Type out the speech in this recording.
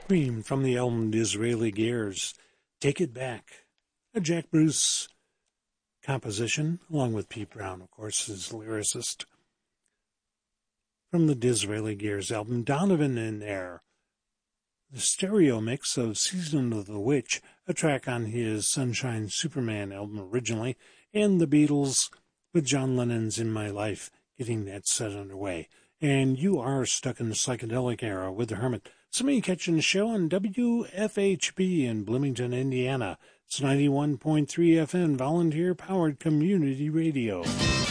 Cream from the album Disraeli Gears, Take It Back, a Jack Bruce composition, along with Pete Brown, of course, his lyricist. From the Disraeli Gears album, Donovan in Air, the stereo mix of Season of the Witch, a track on his Sunshine Superman album originally, and the Beatles with John Lennon's In My Life, getting that set underway. And you are stuck in the psychedelic era with the Hermit. Somebody catching the show on WFHB in Bloomington, Indiana. It's 91.3 FM, volunteer-powered community radio.